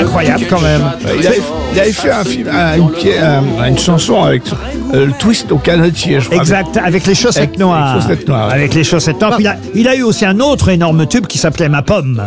incroyable quand même. Il avait fait un film, une chanson avec le twist au canotier, je crois. Exact, avec les chaussettes noires. Avec les chaussettes noires. Avec les chaussettes noires. Puis il a eu aussi un autre énorme tube qui s'appelait Ma Pomme.